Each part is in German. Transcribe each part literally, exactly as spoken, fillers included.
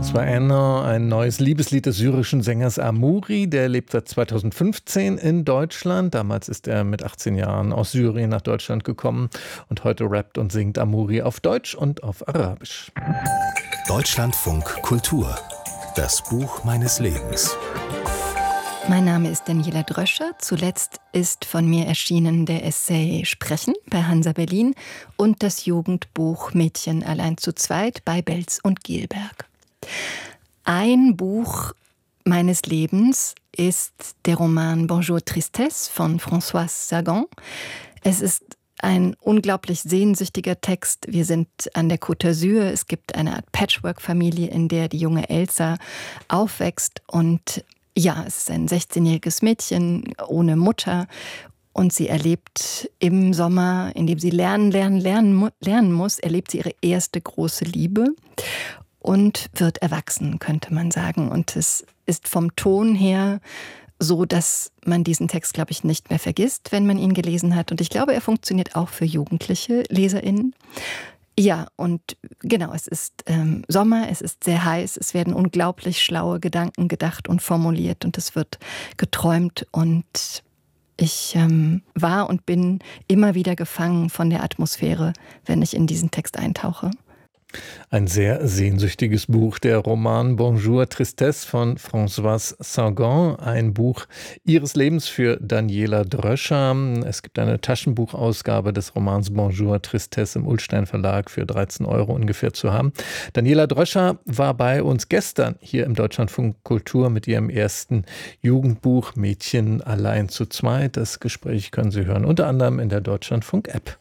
Das war Anna, ein neues Liebeslied des syrischen Sängers Amoury. Der lebt seit zweitausendfünfzehn in Deutschland. Damals ist er mit achtzehn Jahren aus Syrien nach Deutschland gekommen. Und heute rappt und singt Amoury auf Deutsch und auf Arabisch. Deutschlandfunk Kultur. Das Buch meines Lebens. Mein Name ist Daniela Dröscher. Zuletzt ist von mir erschienen der Essay Sprechen bei Hansa Berlin und das Jugendbuch Mädchen allein zu zweit bei Belz und Gelberg. Ein Buch meines Lebens ist der Roman Bonjour Tristesse von Françoise Sagan. Es ist ein unglaublich sehnsüchtiger Text. Wir sind an der Côte d'Azur. Es gibt eine Art Patchwork-Familie, in der die junge Elsa aufwächst. Und ja, es ist ein sechzehnjähriges Mädchen ohne Mutter. Und sie erlebt im Sommer, in dem sie lernen, lernen, lernen, lernen muss, erlebt sie ihre erste große Liebe. Und wird erwachsen, könnte man sagen. Und es ist vom Ton her so, dass man diesen Text, glaube ich, nicht mehr vergisst, wenn man ihn gelesen hat. Und ich glaube, er funktioniert auch für jugendliche LeserInnen. Ja, und genau, es ist ähm, Sommer, es ist sehr heiß, es werden unglaublich schlaue Gedanken gedacht und formuliert und es wird geträumt. Und ich ähm, war und bin immer wieder gefangen von der Atmosphäre, wenn ich in diesen Text eintauche. Ein sehr sehnsüchtiges Buch, der Roman Bonjour Tristesse von Françoise Sagan, ein Buch ihres Lebens für Daniela Dröscher. Es gibt eine Taschenbuchausgabe des Romans Bonjour Tristesse im Ullstein Verlag für dreizehn Euro ungefähr zu haben. Daniela Dröscher war bei uns gestern hier im Deutschlandfunk Kultur mit ihrem ersten Jugendbuch Mädchen allein zu zweit. Das Gespräch können Sie hören, unter anderem in der Deutschlandfunk-App.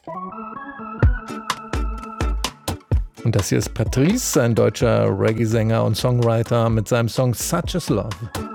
Und das hier ist Patrice, ein deutscher Reggae-Sänger und Songwriter mit seinem Song Such Is Love.